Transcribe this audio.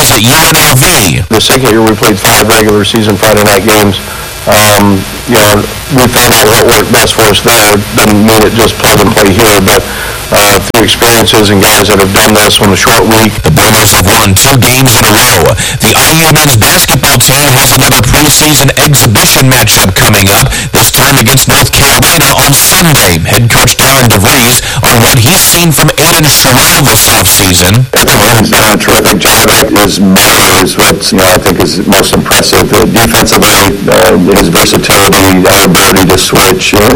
was at UNLV. The second year we played 5 regular season Friday night games. We found out what worked best for us there. Doesn't mean it just plug and play here, but through experiences and guys that have done this on a short week. The Boomers have won 2 games in a row. The IU men's basketball team has another preseason exhibition matchup coming up, this time against North Carolina on Sunday. Head coach Darren DeVries on what he's seen from Aiden Sherrill this offseason. He's done a terrific job at his motor is what I think is most impressive. Defensively, his versatility, our ability to switch.